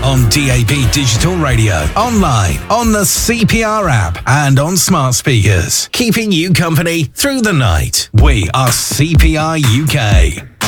on DAB Digital Radio, online, on the CPR app, and on smart speakers. Keeping you company through the night. We are CPR UK.